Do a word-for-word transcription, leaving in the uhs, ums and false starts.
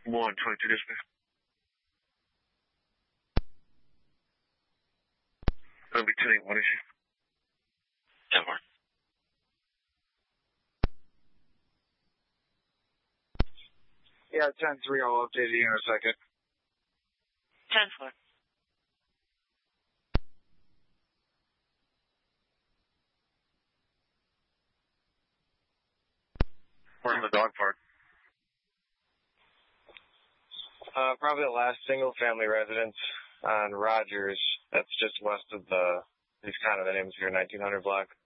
one twenty-two dispatch. That'll be ten eight one issue. ten four. Yeah, ten three, I'll update you in a second. ten four. We're in the dog park. Uh, probably the last single-family residence on Rogers. That's just west of the, these kind of the names here, nineteen hundred block.